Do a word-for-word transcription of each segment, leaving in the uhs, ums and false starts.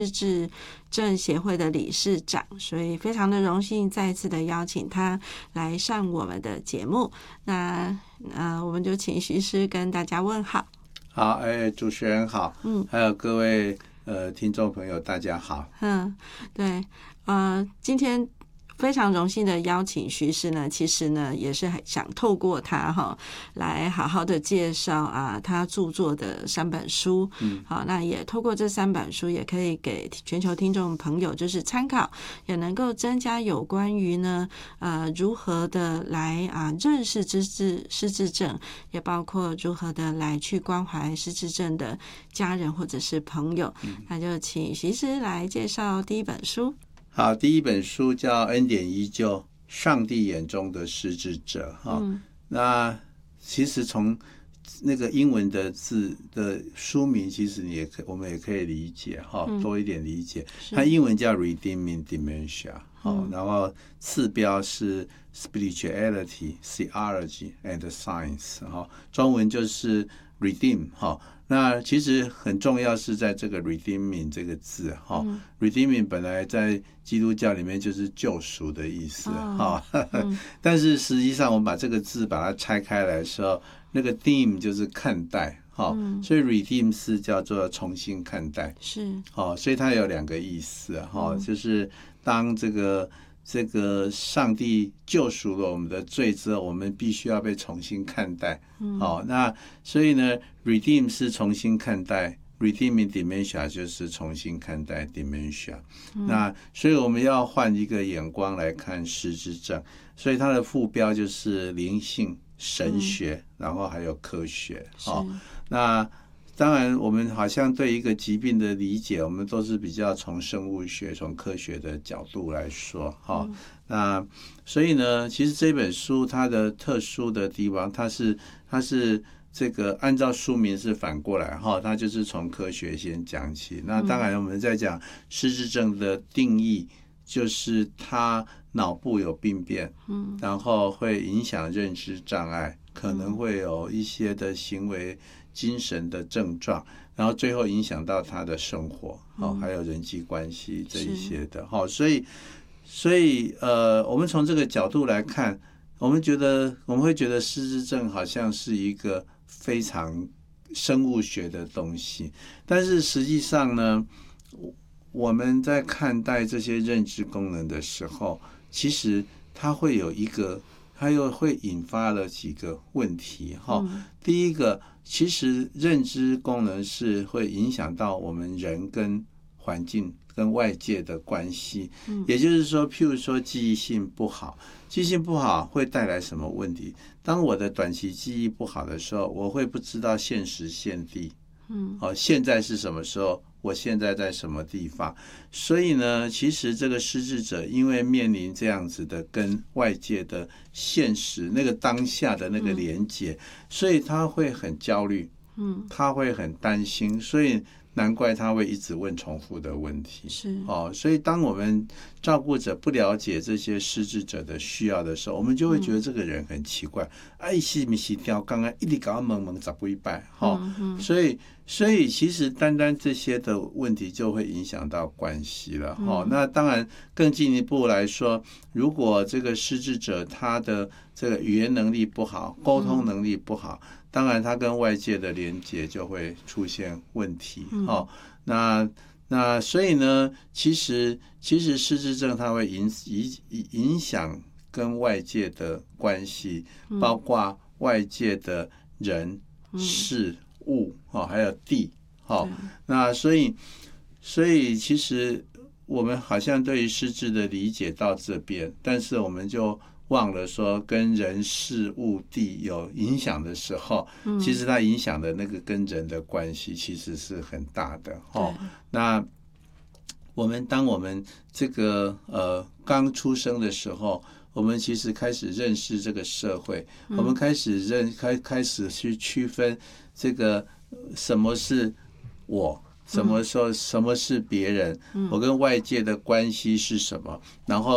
失智症协会的理事长，所以非常的荣幸再一次的邀请他来上我们的节目。那呃，我们就请徐师跟大家问好。 好，哎，主持人好， 嗯， 还有各位呃听众朋友，大家好。 嗯，对，呃，今天非常荣幸的邀请徐师呢，其实呢也是想透过他哈来好好的介绍啊他著作的三本书，嗯，好，那也透过这三本书也可以给全球听众朋友就是参考，也能够增加有关于呢呃如何的来啊认识失智失智症，也包括如何的来去关怀失智症的家人或者是朋友，嗯，那就请徐师来介绍第一本书。 好，第一本书叫《恩典依旧：上帝眼中的失智者》哈、嗯，那其实从那个英文的字的书名，其实你也可我们也可以理解哈、嗯，多一点理解。它英文叫 Redeeming Dementia， 好、嗯，然后次标是 Spirituality, Theology and Science， 哈，中文就是 Redeem 哈。那其实很重要是在这个 redeeming 这个字哈、嗯、，redeeming 本来在基督教里面就是救赎的意思哈、哦嗯，但是实际上我们把这个字把它拆开来的时候，那个 deem 就是看待哈、哦嗯，所以 redeem 是叫做重新看待， 是哦，所以它有两个意思哈、哦嗯，就是当这个。这个上帝救赎了我们的罪之后，我们必须要被重新看待。嗯，好，那所以呢 ，redeem 是重新看待 ，redeeming dementia 就是重新看待 dementia、嗯。那所以我们要换一个眼光来看失智症，所以它的副标就是灵性、神学，嗯、然后还有科学。好，那。当然我们好像对一个疾病的理解，我们都是比较从生物学从科学的角度来说哈、嗯。那所以呢，其实这本书它的特殊的地方，它是它是这个按照书名是反过来哈，它就是从科学先讲起。那当然我们在讲失智症的定义，就是它脑部有病变，嗯，然后会影响认知障碍，可能会有一些的行为精神的症状，然后最后影响到他的生活，哦，还有人际关系这一些的，好，所以，所以呃，我们从这个角度来看，我们觉得我们会觉得失智症好像是一个非常生物学的东西，但是实际上呢，我们在看待这些认知功能的时候，其实它会有一个。它又会引发了几个问题哈、嗯。第一个，其实认知功能是会影响到我们人跟环境跟外界的关系。嗯、也就是说，譬如说记忆性不好，记忆性不好会带来什么问题？当我的短期记忆不好的时候，我会不知道现时现地。嗯，好、哦，现在是什么时候？我现在在什么地方？所以呢，其实这个失智者因为面临这样子的跟外界的现实那个当下的那个连结、嗯，所以他会很焦虑，嗯，他会很担心，所以难怪他会一直问重复的问题。 是哦，所以当我们照顾者不了解这些失智者的需要的时候，我们就会觉得这个人很奇怪，哎、嗯，是不是掉刚刚一直搞懵懵十不拜，哈、哦嗯，所以。所以其实单单这些的问题就会影响到关系了哈、嗯。那当然更进一步来说，如果这个失智者他的这个语言能力不好，沟通能力不好，嗯、当然他跟外界的连接就会出现问题哈、嗯。那那所以呢，其实其实失智症它会影影影响跟外界的关系，嗯、包括外界的人、嗯、事。物哦，还有地哦，那所以所以其实我们好像对于失智的理解到这边，但是我们就忘了说跟人事物地有影响的时候，嗯、其实它影响的那个跟人的关系其实是很大的哦。那我们当我们这个呃刚出生的时候，我们其实开始认识这个社会，嗯、我们开始认开开始去区分这个什么是我，什么时候、嗯、什么是别人、嗯，我跟外界的关系是什么，然后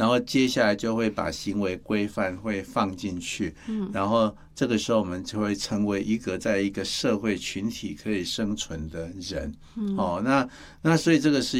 然后接下来就会把行为规范会放进去，然后这个时候我们就会成为一个在一个社会群体可以生存的人。哦，那那所以这个是